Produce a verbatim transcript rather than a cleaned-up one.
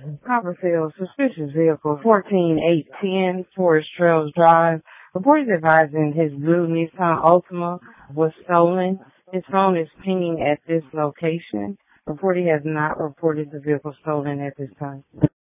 Copperfield, suspicious vehicle, fourteen eight ten, Forest Trails Drive. Reporters advising his blue Nissan Altima was stolen. His phone is pinging at this location. Reporter has not reported the vehicle stolen at this time.